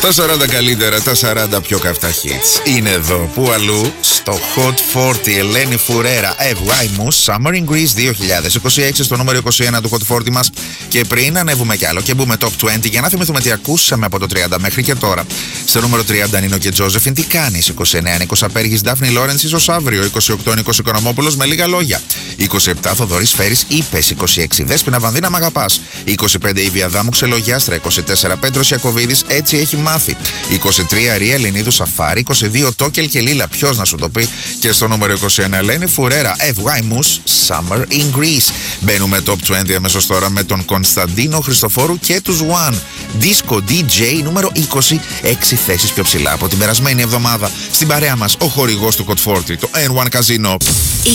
Τα 40 καλύτερα, τα 40 πιο καυτά hits. Είναι εδώ, που αλλού, στο Hot 40. Ελένη Φουρέρα, Evaimus, Summer in Greece 2026, στο νούμερο 21 του Hot 40 μας. Και πριν ανέβουμε κι άλλο και μπούμε top 20 για να θυμηθούμε τι ακούσαμε από το 30 μέχρι και τώρα. Στο νούμερο 30 Νίνο και Τζόζεφιν, τι κάνεις. 29 Νίκος Απέργης, Ντάφνη Λόρενς, ίσως αύριο. 28 Νίκος Οικονομόπουλος, με λίγα λόγια. 27 Θοδωρής Φέρης, είπες. 26 Δέσποινα Βανδίνα, μ' αγαπάς. 25 Ήβια Δάμου, Ξελογιάστρα. 24 Πέτρος Ιακωβίδης, έτσι έχει μάθει. 23 Ρία Ελληνίδου Σαφάρη. 22 Τόκελ και Λίλα, ποιος να σου το πει. Και στο νούμερο 21 Ελένη Φουρέρα, Evaimus, Summer in Greece. Μπαίνουμε top 20 αμέσως τώρα με τον Κωνσταντίνο Χριστοφόρου και τους One. Disco DJ νούμερο 20, 6 θέσεις πιο ψηλά από την περασμένη εβδομάδα. Στην παρέα μας ο χορηγός του Hot 40, το N1 Casino.